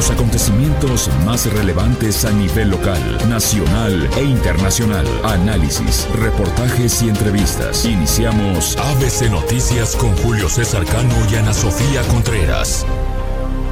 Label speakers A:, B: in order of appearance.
A: los acontecimientos más relevantes a nivel local, nacional e internacional. Análisis, reportajes y entrevistas. Iniciamos ABC Noticias con Julio César Cano y Ana Sofía Contreras.